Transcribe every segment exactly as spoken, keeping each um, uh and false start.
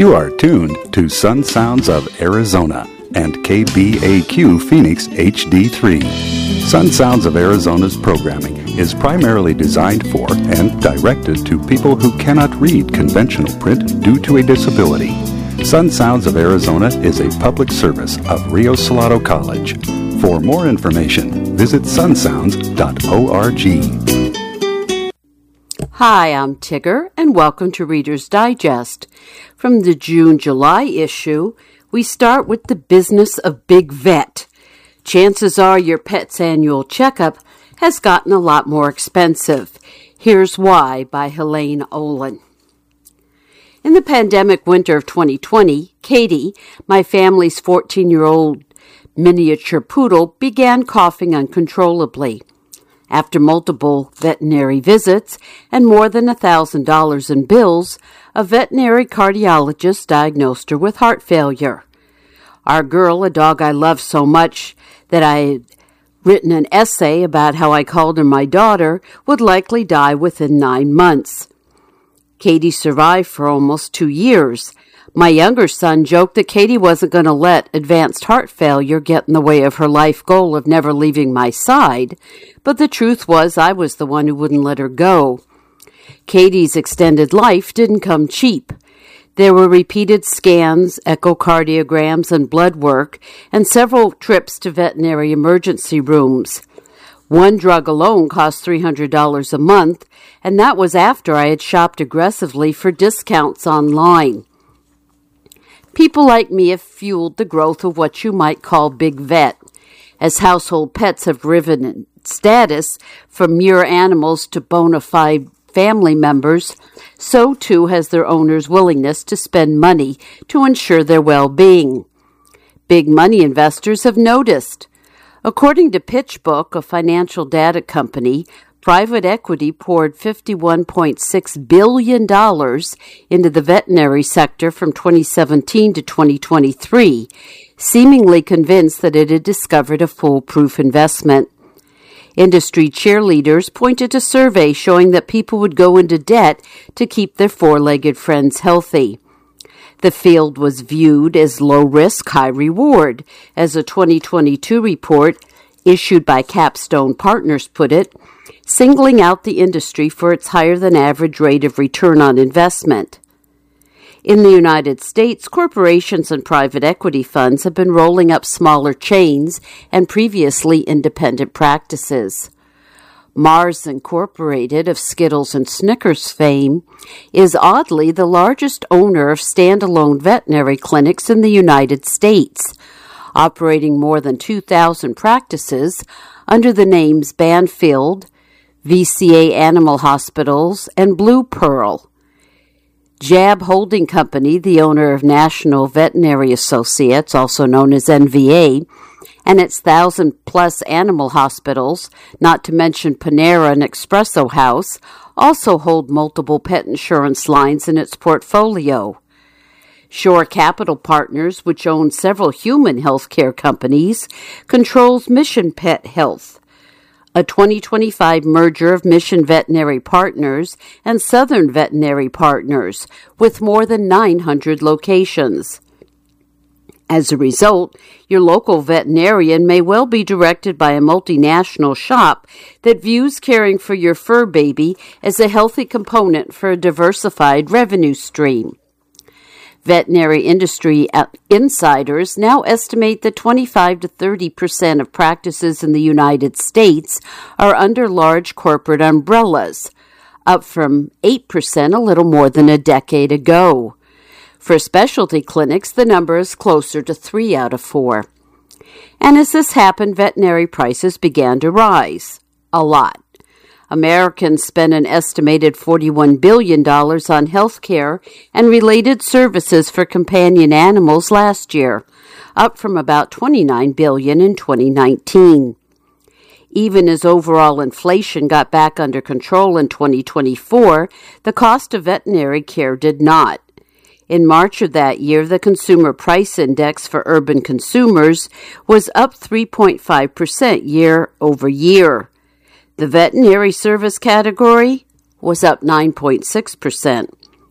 You are tuned to Sun Sounds of Arizona and K B A Q Phoenix H D three. Sun Sounds of Arizona's programming is primarily designed for and directed to people who cannot read conventional print due to a disability. Sun Sounds of Arizona is a public service of Rio Salado College. For more information, visit sun sounds dot org. Hi, I'm Tigger, and welcome to Reader's Digest. From the June-July issue, we start with the business of Big Vet. Chances are your pet's annual checkup has gotten a lot more expensive. Here's Why by Helene Olin. In the pandemic winter of twenty twenty, Katie, my family's fourteen-year-old miniature poodle, began coughing uncontrollably. After multiple veterinary visits and more than one thousand dollars in bills, a veterinary cardiologist diagnosed her with heart failure. Our girl, a dog I love so much that I had written an essay about how I called her my daughter, would likely die within nine months. Katie survived for almost two years. My younger son joked that Katie wasn't going to let advanced heart failure get in the way of her life goal of never leaving my side, but the truth was I was the one who wouldn't let her go. Katie's extended life didn't come cheap. There were repeated scans, echocardiograms, and blood work, and several trips to veterinary emergency rooms. One drug alone cost three hundred dollars a month, and that was after I had shopped aggressively for discounts online. People like me have fueled the growth of what you might call Big Vet, as household pets have risen in status from mere animals to bona fide family members. So too has their owners' willingness to spend money to ensure their well-being. Big money investors have noticed. According to PitchBook, a financial data company, private equity poured fifty-one point six billion dollars into the veterinary sector from twenty seventeen to twenty twenty-three, seemingly convinced that it had discovered a foolproof investment. Industry cheerleaders pointed to surveys showing that people would go into debt to keep their four-legged friends healthy. The field was viewed as low-risk, high-reward, as a twenty twenty-two report issued by Capstone Partners put it, singling out the industry for its higher-than-average rate of return on investment. In the United States, corporations and private equity funds have been rolling up smaller chains and previously independent practices. Mars Incorporated, of Skittles and Snickers fame, is oddly the largest owner of standalone veterinary clinics in the United States, operating more than two thousand practices under the names Banfield, V C A Animal Hospitals, and Blue Pearl. Jab Holding Company, the owner of National Veterinary Associates, also known as N V A, and its thousand-plus animal hospitals, not to mention Panera and Espresso House, also hold multiple pet insurance lines in its portfolio. Shore Capital Partners, which owns several human healthcare companies, controls Mission Pet Health, a twenty twenty-five merger of Mission Veterinary Partners and Southern Veterinary Partners, with more than nine hundred locations. As a result, your local veterinarian may well be directed by a multinational shop that views caring for your fur baby as a healthy component for a diversified revenue stream. Veterinary industry insiders now estimate that twenty-five to thirty percent of practices in the United States are under large corporate umbrellas, up from eight percent a little more than a decade ago. For specialty clinics, the number is closer to three out of four. And as this happened, veterinary prices began to rise. A lot. Americans spent an estimated forty-one billion dollars on health care and related services for companion animals last year, up from about twenty-nine billion dollars in twenty nineteen. Even as overall inflation got back under control in twenty twenty-four, the cost of veterinary care did not. In March of that year, the Consumer Price Index for urban consumers was up three point five percent year over year. The veterinary service category was up nine point six percent.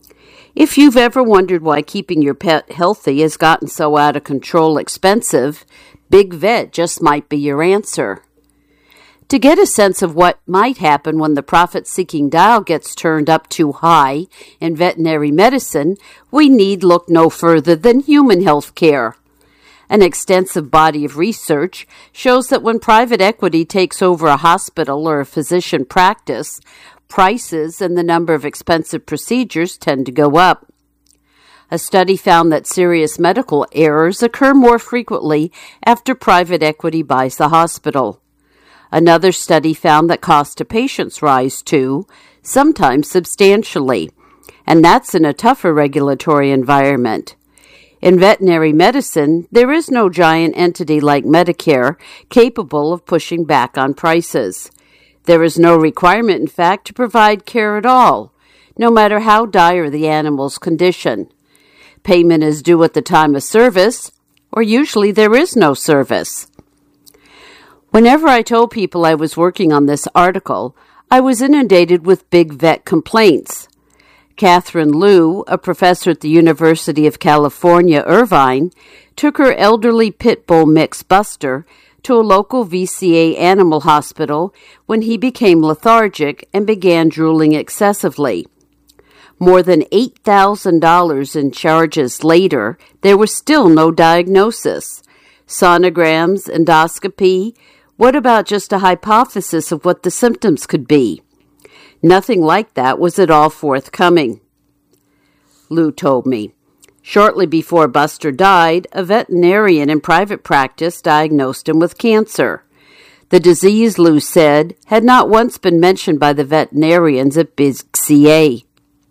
If you've ever wondered why keeping your pet healthy has gotten so out of control expensive, Big Vet just might be your answer. To get a sense of what might happen when the profit-seeking dial gets turned up too high in veterinary medicine, we need look no further than human health care. An extensive body of research shows that when private equity takes over a hospital or a physician practice, prices and the number of expensive procedures tend to go up. A study found that serious medical errors occur more frequently after private equity buys the hospital. Another study found that costs to patients rise too, sometimes substantially, and that's in a tougher regulatory environment. In veterinary medicine, there is no giant entity like Medicare capable of pushing back on prices. There is no requirement, in fact, to provide care at all, no matter how dire the animal's condition. Payment is due at the time of service, or usually there is no service. Whenever I told people I was working on this article, I was inundated with Big Vet complaints. Catherine Liu, a professor at the University of California, Irvine, took her elderly pit bull mix Buster to a local V C A animal hospital when he became lethargic and began drooling excessively. More than eight thousand dollars in charges later, there was still no diagnosis. Sonograms, endoscopy. What about just a hypothesis of what the symptoms could be? Nothing like that was at all forthcoming. Lou told me. Shortly before Buster died, a veterinarian in private practice diagnosed him with cancer. The disease, Lou said, had not once been mentioned by the veterinarians at Big C A.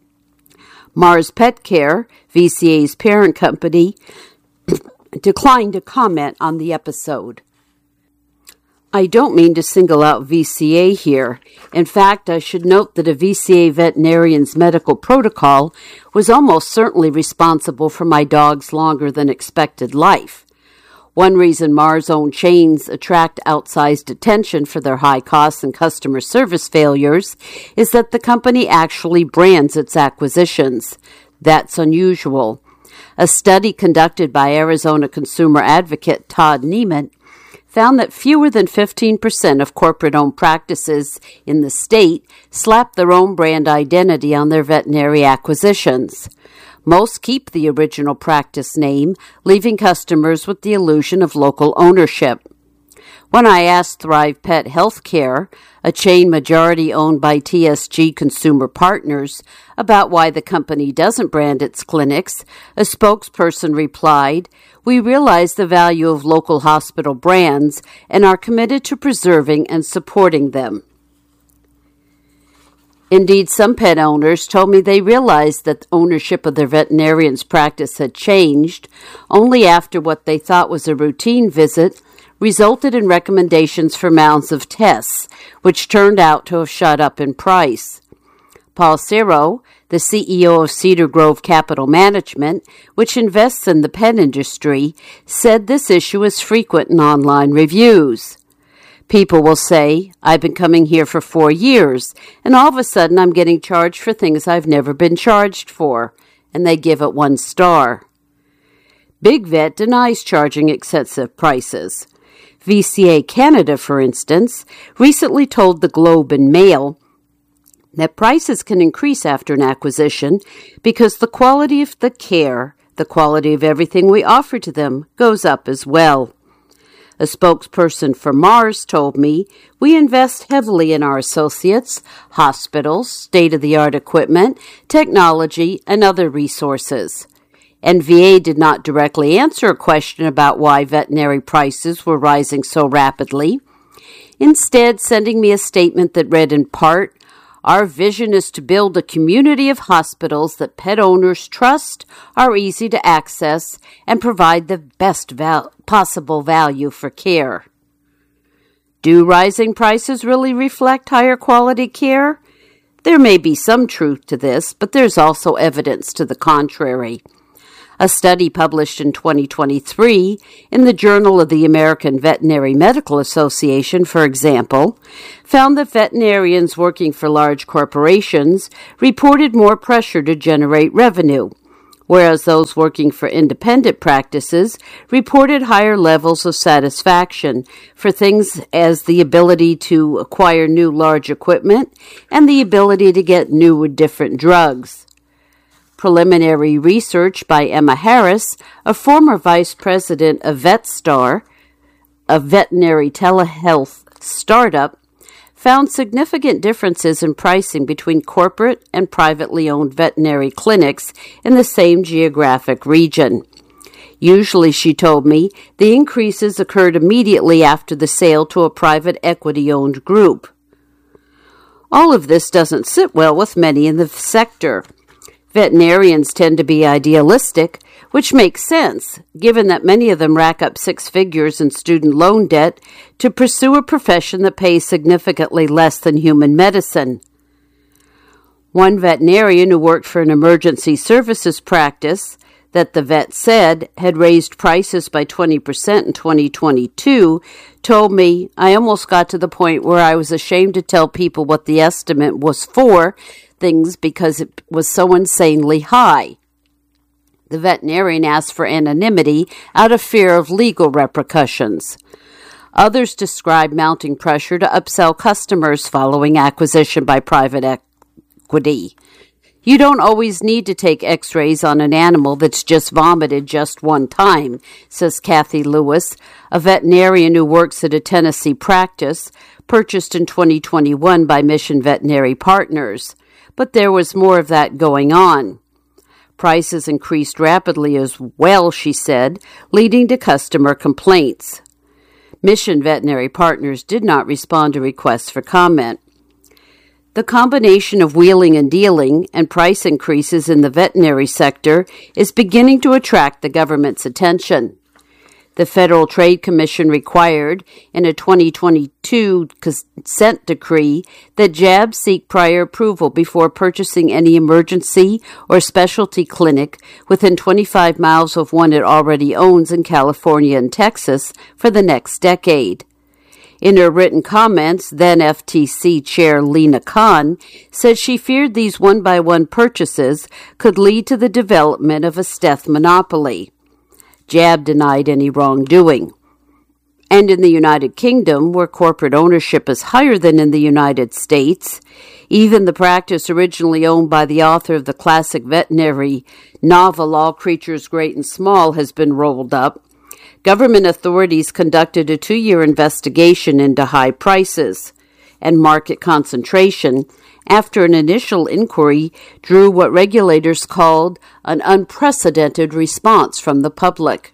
Mars Pet Care, V C A's parent company, declined to comment on the episode. I don't mean to single out V C A here. In fact, I should note that a V C A veterinarian's medical protocol was almost certainly responsible for my dog's longer than expected life. One reason Mars' own chains attract outsized attention for their high costs and customer service failures is that the company actually brands its acquisitions. That's unusual. A study conducted by Arizona consumer advocate Todd Neiman found that fewer than fifteen percent of corporate-owned practices in the state slap their own brand identity on their veterinary acquisitions. Most keep the original practice name, leaving customers with the illusion of local ownership. When I asked Thrive Pet Healthcare, a chain majority owned by T S G Consumer Partners, about why the company doesn't brand its clinics, a spokesperson replied, "We realize the value of local hospital brands and are committed to preserving and supporting them." Indeed, some pet owners told me they realized that ownership of their veterinarian's practice had changed only after what they thought was a routine visit resulted in recommendations for mounds of tests, which turned out to have shot up in price. Paul Ciro, the C E O of Cedar Grove Capital Management, which invests in the pet industry, said this issue is frequent in online reviews. People will say, "I've been coming here for four years, and all of a sudden I'm getting charged for things I've never been charged for," and they give it one star. Big Vet denies charging excessive prices. V C A Canada, for instance, recently told the Globe and Mail that prices can increase after an acquisition because the quality of the care, the quality of everything we offer to them, goes up as well. A spokesperson for Mars told me, "We invest heavily in our associates, hospitals, state-of-the-art equipment, technology, and other resources." N V A did not directly answer a question about why veterinary prices were rising so rapidly, instead sending me a statement that read in part, "Our vision is to build a community of hospitals that pet owners trust, are easy to access, and provide the best val- possible value for care." Do rising prices really reflect higher quality care? There may be some truth to this, but there's also evidence to the contrary. A study published in twenty twenty-three in the Journal of the American Veterinary Medical Association, for example, found that veterinarians working for large corporations reported more pressure to generate revenue, whereas those working for independent practices reported higher levels of satisfaction for things as the ability to acquire new large equipment and the ability to get new or different drugs. Preliminary research by Emma Harris, a former vice president of VetStar, a veterinary telehealth startup, found significant differences in pricing between corporate and privately owned veterinary clinics in the same geographic region. Usually, she told me, the increases occurred immediately after the sale to a private equity-owned group. All of this doesn't sit well with many in the sector. Veterinarians tend to be idealistic, which makes sense, given that many of them rack up six figures in student loan debt to pursue a profession that pays significantly less than human medicine. One veterinarian who worked for an emergency services practice that the vet said had raised prices by twenty percent in twenty twenty-two told me, "I almost got to the point where I was ashamed to tell people what the estimate was for things because it was so insanely high." The veterinarian asked for anonymity out of fear of legal repercussions. Others describe mounting pressure to upsell customers following acquisition by private equity. You don't always need to take x-rays on an animal that's just vomited just one time, says Kathy Lewis, a veterinarian who works at a Tennessee practice purchased in twenty twenty-one by Mission Veterinary Partners. But there was more of that going on. Prices increased rapidly as well, she said, leading to customer complaints. Mission Veterinary Partners did not respond to requests for comment. The combination of wheeling and dealing and price increases in the veterinary sector is beginning to attract the government's attention. The Federal Trade Commission required in a twenty twenty-two consent decree that jabs seek prior approval before purchasing any emergency or specialty clinic within twenty-five miles of one it already owns in California and Texas for the next decade. In her written comments, then F T C Chair Lena Khan said she feared these one-by-one purchases could lead to the development of a steth monopoly. Jab denied any wrongdoing. And in the United Kingdom, where corporate ownership is higher than in the United States, even the practice originally owned by the author of the classic veterinary novel All Creatures Great and Small has been rolled up. Government authorities conducted a two-year investigation into high prices and market concentration after an initial inquiry drew what regulators called an unprecedented response from the public.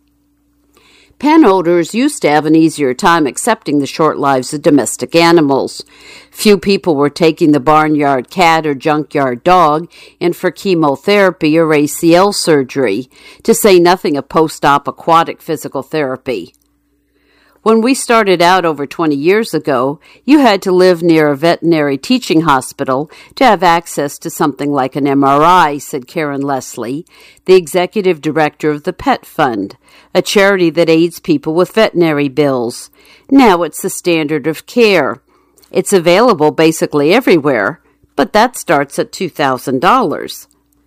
Pen owners used to have an easier time accepting the short lives of domestic animals. Few people were taking the barnyard cat or junkyard dog in for chemotherapy or A C L surgery, to say nothing of post-op aquatic physical therapy. When we started out over twenty years ago, you had to live near a veterinary teaching hospital to have access to something like an M R I, said Karen Leslie, the executive director of the Pet Fund, a charity that aids people with veterinary bills. Now it's the standard of care. It's available basically everywhere, but that starts at two thousand dollars.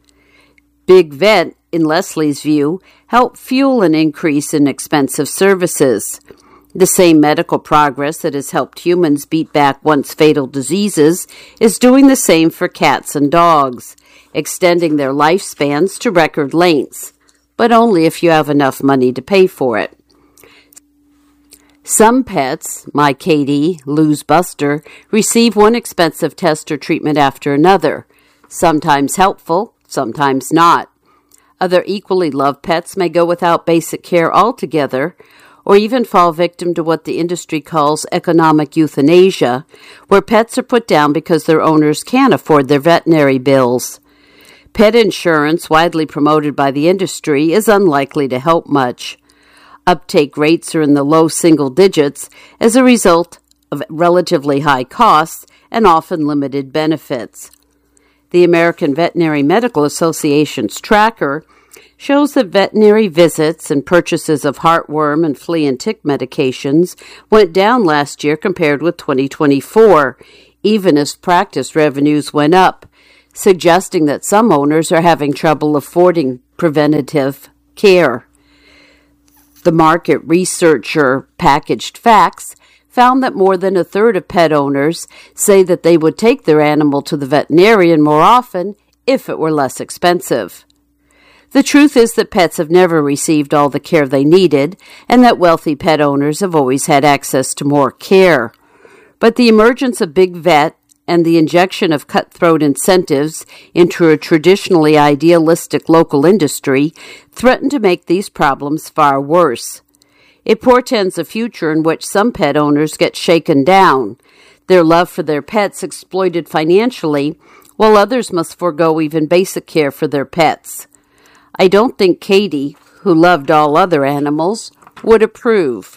Big Vet, in Leslie's view, helped fuel an increase in expensive services. The same medical progress that has helped humans beat back once fatal diseases is doing the same for cats and dogs, extending their lifespans to record lengths, but only if you have enough money to pay for it. Some pets, my Katie, Lou's Buster, receive one expensive test or treatment after another, sometimes helpful, sometimes not. Other equally loved pets may go without basic care altogether, or even fall victim to what the industry calls economic euthanasia, where pets are put down because their owners can't afford their veterinary bills. Pet insurance, widely promoted by the industry, is unlikely to help much. Uptake rates are in the low single digits as a result of relatively high costs and often limited benefits. The American Veterinary Medical Association's tracker shows that veterinary visits and purchases of heartworm and flea and tick medications went down last year compared with twenty twenty-four, even as practice revenues went up, suggesting that some owners are having trouble affording preventative care. The market researcher Packaged Facts found that more than a third of pet owners say that they would take their animal to the veterinarian more often if it were less expensive. The truth is that pets have never received all the care they needed, and that wealthy pet owners have always had access to more care. But the emergence of Big Vet and the injection of cutthroat incentives into a traditionally idealistic local industry threaten to make these problems far worse. It portends a future in which some pet owners get shaken down, their love for their pets exploited financially, while others must forego even basic care for their pets. I don't think Katie, who loved all other animals, would approve.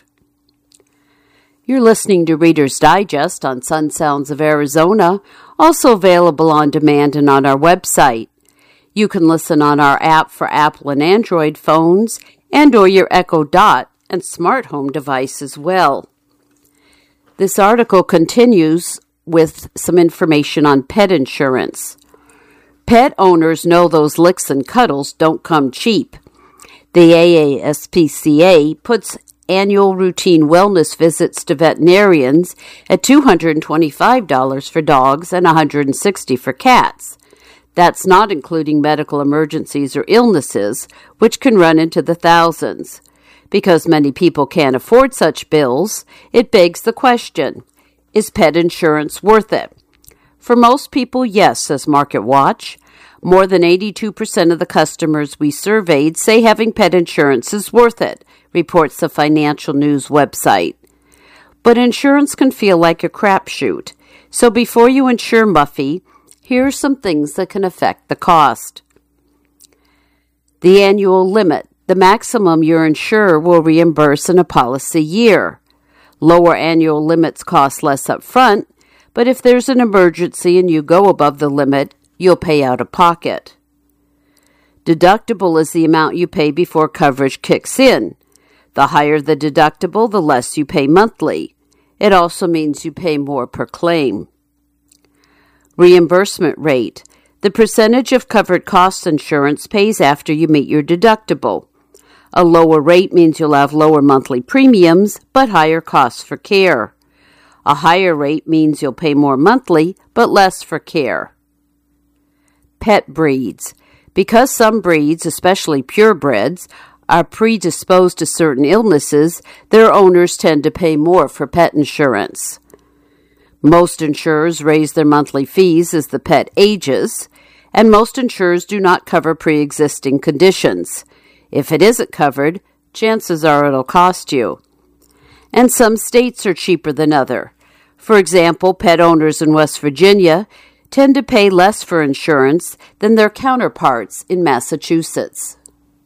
You're listening to Reader's Digest on Sun Sounds of Arizona, also available on demand and on our website. You can listen on our app for Apple and Android phones and or your Echo Dot and smart home device as well. This article continues with some information on pet insurance. Pet owners know those licks and cuddles don't come cheap. The A A S P C A puts annual routine wellness visits to veterinarians at two hundred twenty-five dollars for dogs and one hundred sixty dollars for cats. That's not including medical emergencies or illnesses, which can run into the thousands. Because many people can't afford such bills, it begs the question, is pet insurance worth it? For most people, yes, says MarketWatch. More than eighty-two percent of the customers we surveyed say having pet insurance is worth it, reports the Financial News website. But insurance can feel like a crapshoot. So before you insure Muffy, here are some things that can affect the cost. The annual limit, the maximum your insurer will reimburse in a policy year. Lower annual limits cost less up front, but if there's an emergency and you go above the limit, you'll pay out of pocket. Deductible is the amount you pay before coverage kicks in. The higher the deductible, the less you pay monthly. It also means you pay more per claim. Reimbursement rate, the percentage of covered cost insurance pays after you meet your deductible. A lower rate means you'll have lower monthly premiums, but higher costs for care. A higher rate means you'll pay more monthly, but less for care. Pet breeds. Because some breeds, especially purebreds, are predisposed to certain illnesses, their owners tend to pay more for pet insurance. Most insurers raise their monthly fees as the pet ages, and most insurers do not cover pre-existing conditions. If it isn't covered, chances are it'll cost you. And some states are cheaper than others. For example, pet owners in West Virginia tend to pay less for insurance than their counterparts in Massachusetts.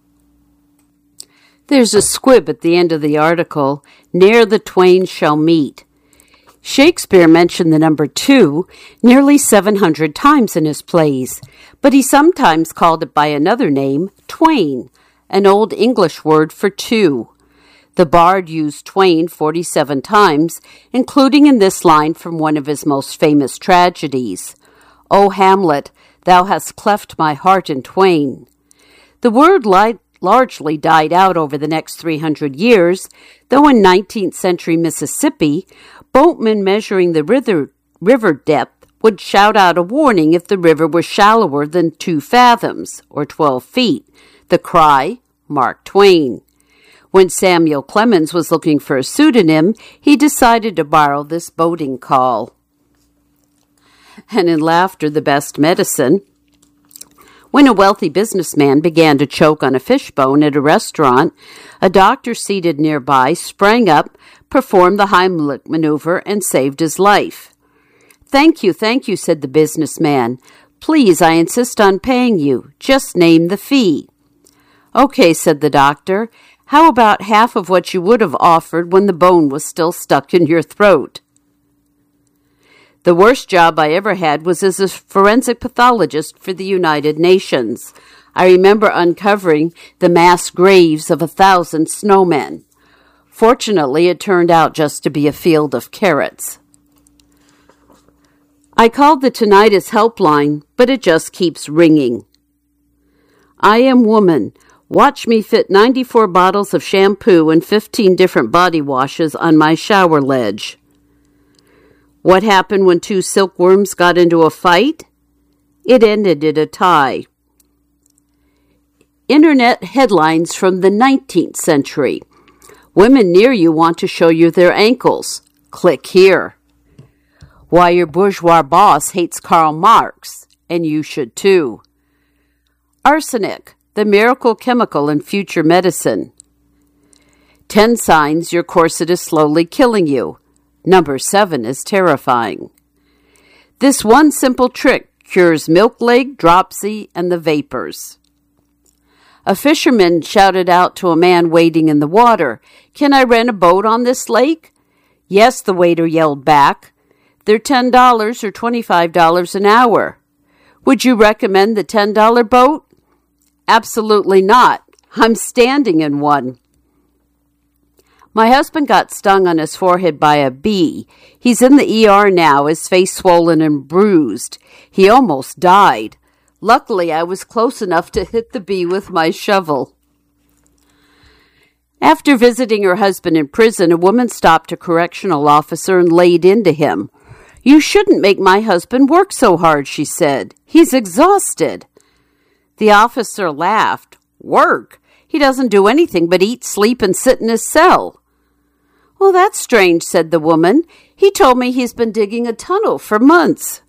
There's a squib at the end of the article, ne'er the twain shall meet. Shakespeare mentioned the number two nearly seven hundred times in his plays, but he sometimes called it by another name, twain, an Old English word for two. The bard used twain forty-seven times, including in this line from one of his most famous tragedies. O Hamlet, thou hast cleft my heart in twain. The word li- largely died out over the next three hundred years, though in nineteenth century Mississippi, boatmen measuring the river, river depth would shout out a warning if the river was shallower than two fathoms, or twelve feet. The cry, Mark Twain. When Samuel Clemens was looking for a pseudonym, he decided to borrow this boating call. And in laughter, the best medicine. When a wealthy businessman began to choke on a fishbone at a restaurant, a doctor seated nearby sprang up, performed the Heimlich maneuver, and saved his life. Thank you, thank you, said the businessman. Please, I insist on paying you. Just name the fee. Okay, said the doctor. How about half of what you would have offered when the bone was still stuck in your throat? The worst job I ever had was as a forensic pathologist for the United Nations. I remember uncovering the mass graves of a thousand snowmen. Fortunately, it turned out just to be a field of carrots. I called the tinnitus helpline, but it just keeps ringing. I am woman. Watch me fit ninety-four bottles of shampoo and fifteen different body washes on my shower ledge. What happened when two silkworms got into a fight? It ended in a tie. Internet headlines from the nineteenth century. Women near you want to show you their ankles. Click here. Why your bourgeois boss hates Karl Marx, and you should too. Arsenic, the miracle chemical in future medicine. Ten signs your corset is slowly killing you. Number seven is terrifying. This one simple trick cures milk leg, dropsy, and the vapors. A fisherman shouted out to a man wading in the water, "Can I rent a boat on this lake?" "Yes," the waiter yelled back. "They're ten dollars or twenty-five dollars an hour." "Would you recommend the ten dollar boat?" "Absolutely not. I'm standing in one." My husband got stung on his forehead by a bee. He's in the E R now, his face swollen and bruised. He almost died. Luckily, I was close enough to hit the bee with my shovel. After visiting her husband in prison, a woman stopped a correctional officer and laid into him. "You shouldn't make my husband work so hard," she said. "He's exhausted." The officer laughed. "Work? He doesn't do anything but eat, sleep, and sit in his cell." "Well, that's strange," said the woman. "He told me he's been digging a tunnel for months."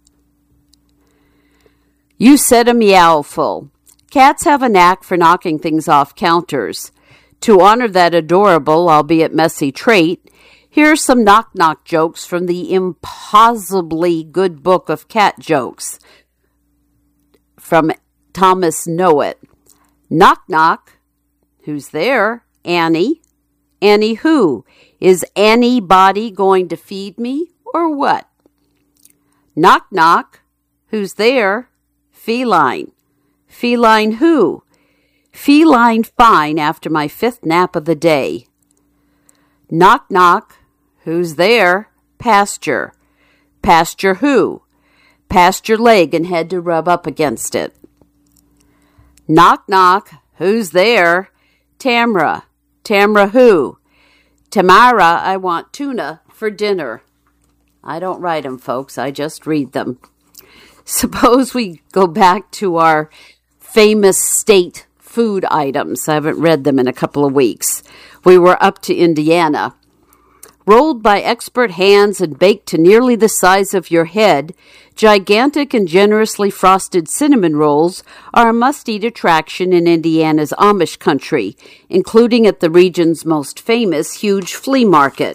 You said a meowful. Cats have a knack for knocking things off counters. To honor that adorable, albeit messy trait, here are some knock-knock jokes from the impossibly good book of cat jokes from Thomas Knowett. Knock-knock. Who's there? Annie. Annie who? Is anybody going to feed me or what? Knock-knock. Who's there? Feline. Feline who? Feline fine after my fifth nap of the day. Knock knock. Who's there? Pasture. Pasture who? Passed your leg and had to rub up against it. Knock knock. Who's there? Tamra. Tamra who? Tamara, I want tuna for dinner. I don't write them, folks. I just read them. Suppose we go back to our famous state food items. I haven't read them in a couple of weeks. We were up to Indiana. Rolled by expert hands and baked to nearly the size of your head, gigantic and generously frosted cinnamon rolls are a must-eat attraction in Indiana's Amish country, including at the region's most famous huge flea market.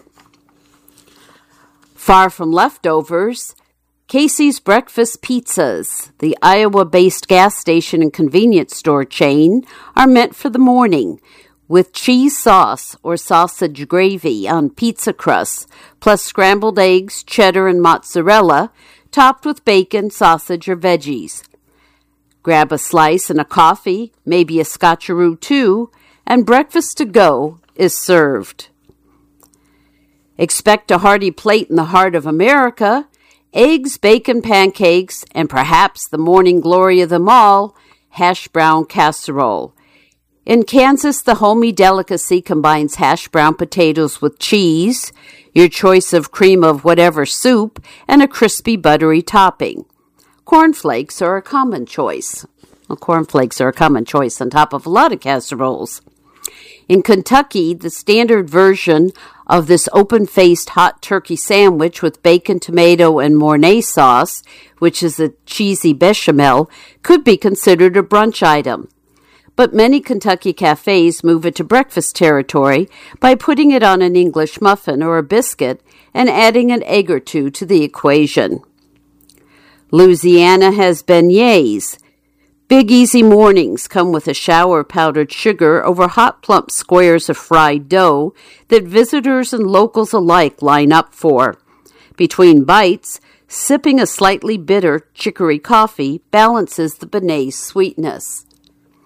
Far from leftovers, Casey's Breakfast Pizzas, the Iowa-based gas station and convenience store chain, are meant for the morning, with cheese sauce or sausage gravy on pizza crusts, plus scrambled eggs, cheddar, and mozzarella, topped with bacon, sausage, or veggies. Grab a slice and a coffee, maybe a scotcheroo too, and breakfast to go is served. Expect a hearty plate in the heart of America. Eggs, bacon, pancakes, and perhaps the morning glory of them all, hash brown casserole. In Kansas, the homey delicacy combines hash brown potatoes with cheese, your choice of cream of whatever soup, and a crispy, buttery topping. Cornflakes are a common choice. Well, cornflakes are a common choice on top of a lot of casseroles. In Kentucky, the standard version of this open-faced hot turkey sandwich with bacon, tomato, and Mornay sauce, which is a cheesy bechamel, could be considered a brunch item. But many Kentucky cafes move it to breakfast territory by putting it on an English muffin or a biscuit and adding an egg or two to the equation. Louisiana has beignets. Big easy mornings come with a shower of powdered sugar over hot plump squares of fried dough that visitors and locals alike line up for. Between bites, sipping a slightly bitter chicory coffee balances the beignet's sweetness.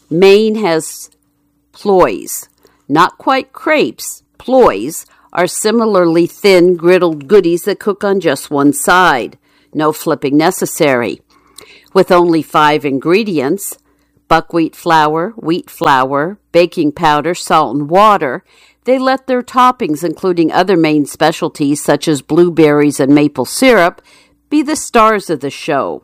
Maine has ploys. Not quite crepes. Ploys are similarly thin, griddled goodies that cook on just one side. No flipping necessary. With only five ingredients, buckwheat flour, wheat flour, baking powder, salt, and water, they let their toppings, including other Maine specialties such as blueberries and maple syrup, be the stars of the show.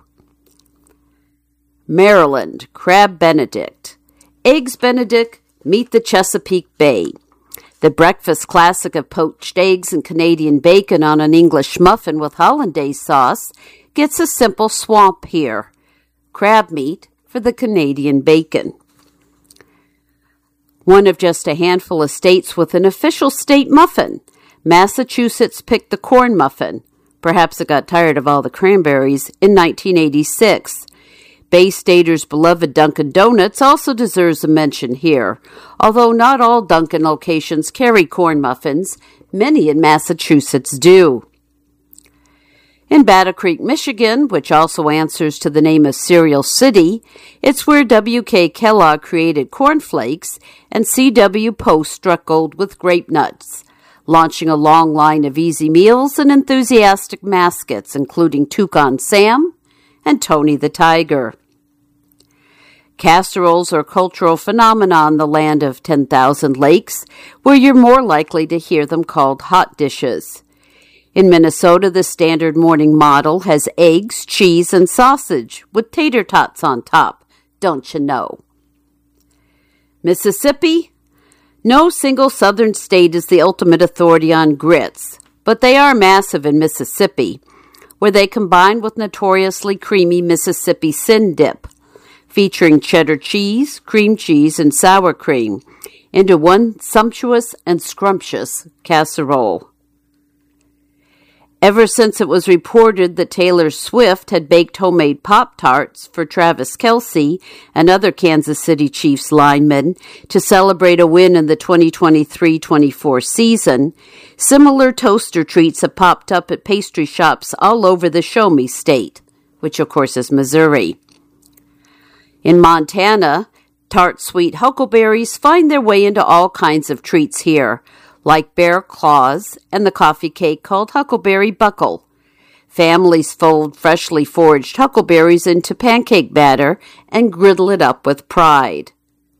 Maryland, Crab Benedict. Eggs Benedict meet the Chesapeake Bay. The breakfast classic of poached eggs and Canadian bacon on an English muffin with hollandaise sauce gets a simple swamp here. Crab meat for the Canadian bacon. One of just a handful of states with an official state muffin. Massachusetts picked the corn muffin. Perhaps it got tired of all the cranberries in nineteen eighty-six. Bay Staters' beloved Dunkin' Donuts also deserves a mention here. Although not all Dunkin' locations carry corn muffins, many in Massachusetts do. In Battle Creek, Michigan, which also answers to the name of Cereal City, it's where W K Kellogg created cornflakes and C W Post struck gold with grape nuts, launching a long line of easy meals and enthusiastic mascots, including Toucan Sam and Tony the Tiger. Casseroles are a cultural phenomenon in the land of ten thousand lakes, where you're more likely to hear them called hot dishes. In Minnesota, the standard morning model has eggs, cheese, and sausage with tater tots on top. Don't you know? Mississippi? No single southern state is the ultimate authority on grits, but they are massive in Mississippi, where they combine with notoriously creamy Mississippi Sin Dip, featuring cheddar cheese, cream cheese, and sour cream, into one sumptuous and scrumptious casserole. Ever since it was reported that Taylor Swift had baked homemade Pop-Tarts for Travis Kelce and other Kansas City Chiefs linemen to celebrate a win in the twenty twenty-three twenty-four season, similar toaster treats have popped up at pastry shops all over the Show Me State, which of course is Missouri. In Montana, tart sweet huckleberries find their way into all kinds of treats here, like Bear Claws and the coffee cake called Huckleberry Buckle. Families fold freshly foraged huckleberries into pancake batter and griddle it up with pride.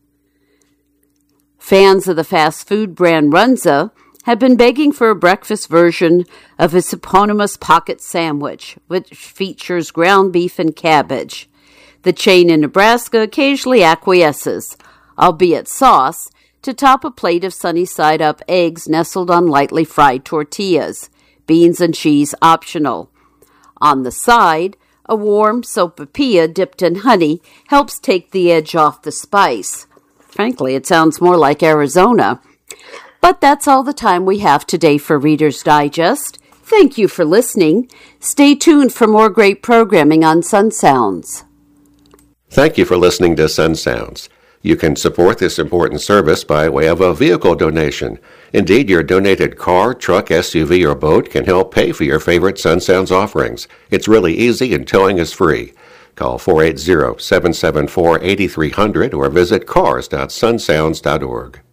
Fans of the fast food brand Runza have been begging for a breakfast version of its eponymous pocket sandwich, which features ground beef and cabbage. The chain in Nebraska occasionally acquiesces, albeit sauce, to top a plate of sunny-side-up eggs nestled on lightly fried tortillas, beans and cheese optional. On the side, a warm sopapilla dipped in honey helps take the edge off the spice. Frankly, it sounds more like Arizona. But that's all the time we have today for Reader's Digest. Thank you for listening. Stay tuned for more great programming on Sun Sounds. Thank you for listening to Sun Sounds. You can support this important service by way of a vehicle donation. Indeed, your donated car, truck, S U V, or boat can help pay for your favorite Sun Sounds offerings. It's really easy and towing is free. Call four eight zero, seven seven four, eight three zero zero or visit cars dot sun sounds dot org.